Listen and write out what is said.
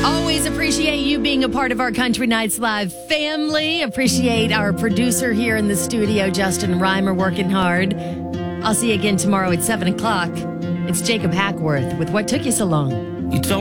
Always appreciate you being a part of our Country Nights Live family. Appreciate our producer here in the studio, Justin Reimer, working hard. I'll see you again tomorrow at 7 o'clock. It's Jacob Hackworth with What Took You So Long. You told